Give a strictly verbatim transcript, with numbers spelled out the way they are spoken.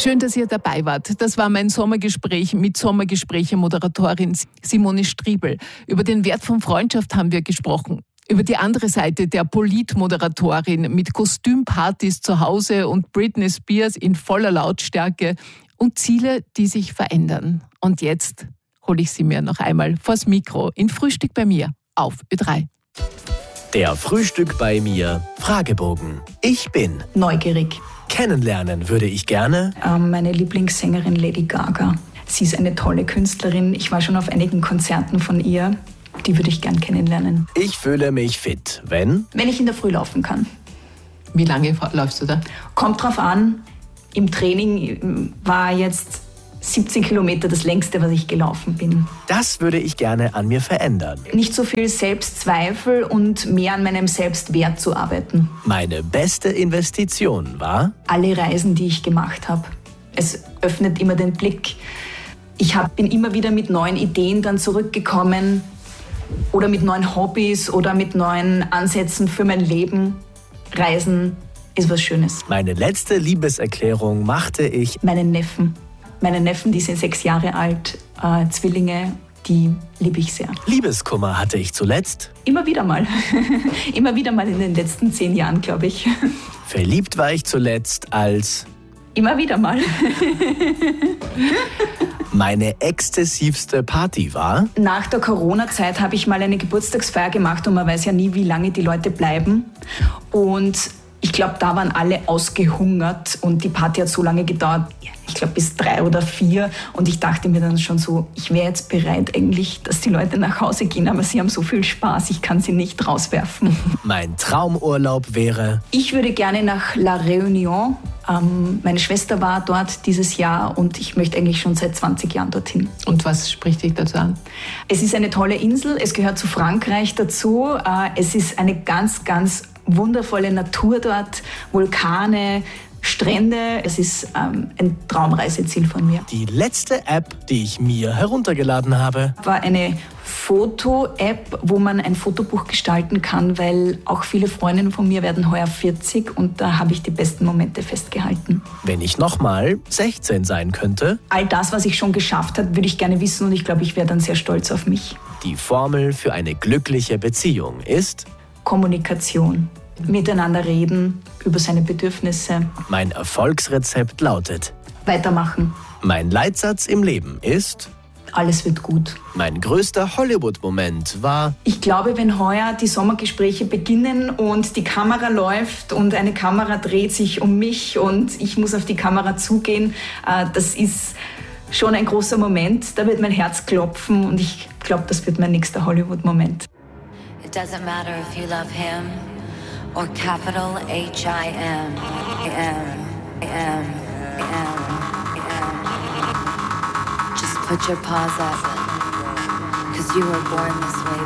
Schön, dass ihr dabei wart. Das war mein Sommergespräch mit Sommergespräche-Moderatorin Simone Striebel. Über den Wert von Freundschaft haben wir gesprochen. Über die andere Seite der Polit-Moderatorin mit Kostümpartys zu Hause und Britney Spears in voller Lautstärke und Ziele, die sich verändern. Und jetzt hole ich sie mir noch einmal vors Mikro in Frühstück bei mir auf Ö drei. Der Frühstück bei mir Fragebogen. Ich bin neugierig. Kennenlernen würde ich gerne Ähm, meine Lieblingssängerin Lady Gaga. Sie ist eine tolle Künstlerin. Ich war schon auf einigen Konzerten von ihr. Die würde ich gern kennenlernen. Ich fühle mich fit, wenn Wenn ich in der Früh laufen kann. Wie lange läufst du da? Kommt drauf an. Im Training war jetzt siebzehn Kilometer das längste, was ich gelaufen bin. Das würde ich gerne an mir verändern. Nicht so viel Selbstzweifel und mehr an meinem Selbstwert zu arbeiten. Meine beste Investition war Alle Reisen, die ich gemacht habe. Es öffnet immer den Blick. Ich hab, bin immer wieder mit neuen Ideen dann zurückgekommen oder mit neuen Hobbys oder mit neuen Ansätzen für mein Leben. Reisen ist was Schönes. Meine letzte Liebeserklärung machte ich Meine Neffen. Meine Neffen, die sind sechs Jahre alt, äh, Zwillinge, die liebe ich sehr. Liebeskummer hatte ich zuletzt. Immer wieder mal. Immer wieder mal in den letzten zehn Jahren, glaube ich. Verliebt war ich zuletzt als Immer wieder mal. meine exzessivste Party war Nach der Corona-Zeit habe ich mal eine Geburtstagsfeier gemacht und man weiß ja nie, wie lange die Leute bleiben. Und ich glaube, da waren alle ausgehungert und die Party hat so lange gedauert, ich glaube bis drei oder vier. Und ich dachte mir dann schon so, ich wäre jetzt bereit eigentlich, dass die Leute nach Hause gehen, aber sie haben so viel Spaß, ich kann sie nicht rauswerfen. mein Traumurlaub wäre Ich würde gerne nach La Réunion. Ähm, meine Schwester war dort dieses Jahr und ich möchte eigentlich schon seit zwanzig Jahren dorthin. Und was spricht dich dazu an? Es ist eine tolle Insel, es gehört zu Frankreich dazu. Äh, es ist eine ganz, ganz wundervolle Natur dort, Vulkane, Strände. Es ist ähm, ein Traumreiseziel von mir. die letzte App, die ich mir heruntergeladen habe. War eine Foto-App, wo man ein Fotobuch gestalten kann, weil auch viele Freundinnen von mir werden heuer vierzig und da habe ich die besten Momente festgehalten. Wenn ich nochmal sechzehn sein könnte, All das, was ich schon geschafft habe, würde ich gerne wissen und ich glaube, ich wäre dann sehr stolz auf mich. die Formel für eine glückliche Beziehung ist Kommunikation. Miteinander reden über seine Bedürfnisse. mein Erfolgsrezept lautet Weitermachen. mein Leitsatz im Leben ist Alles wird gut. mein größter Hollywood-Moment war Ich glaube, wenn heuer die Sommergespräche beginnen und die Kamera läuft und eine Kamera dreht sich um mich und ich muss auf die Kamera zugehen, äh, das ist schon ein großer Moment. Da wird mein Herz klopfen und ich glaube, das wird mein nächster Hollywood-Moment. It doesn't matter if you love him or capital H I M. M, M, M, M. Just put your paws up, 'cause you were born this way.